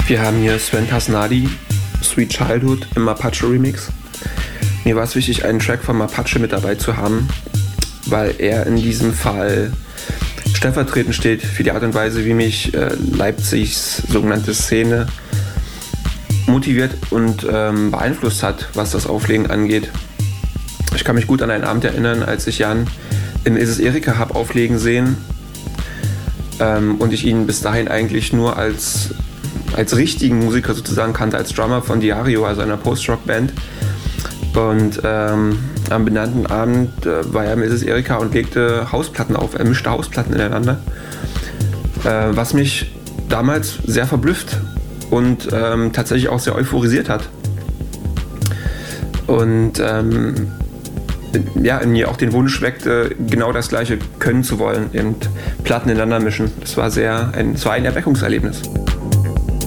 Wir haben hier Sven Tasnadi, Sweet Childhood im Mapache Remix. Mir war es wichtig, einen Track von Mapache mit dabei zu haben, weil er in diesem Fall stellvertretend steht für die Art und Weise, wie mich Leipzigs sogenannte Szene motiviert und beeinflusst hat, was das Auflegen angeht. Ich kann mich gut an einen Abend erinnern, als ich Jan in Is es Erika habe auflegen sehen und ich ihn bis dahin eigentlich nur als richtigen Musiker sozusagen kannte, als Drummer von Diario, also einer Post-Rock-Band. Und am benannten Abend war er mit Is es Erika und legte Hausplatten auf, er mischte Hausplatten ineinander, was mich damals sehr verblüfft und tatsächlich auch sehr euphorisiert hat. Und in mir auch den Wunsch weckte, genau das Gleiche können zu wollen, eben Platten ineinander mischen. Das war ein Erweckungserlebnis.